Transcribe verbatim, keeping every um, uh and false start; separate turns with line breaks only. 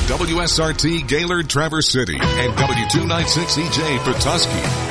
W S R T Gaylord Traverse City and W two ninety-six E J Petoskey.